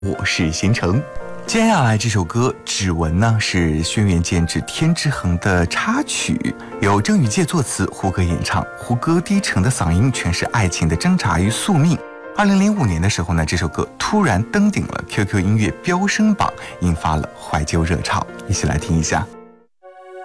我是贤成。接下来这首歌《指纹》呢，是轩辕剑之天之痕的插曲，由郑宇介作词，胡歌演唱。胡歌低沉的嗓音诠释爱情的挣扎与宿命。2005年的时候呢，这首歌突然登顶了 QQ 音乐飙升榜，引发了怀旧热潮。一起来听一下。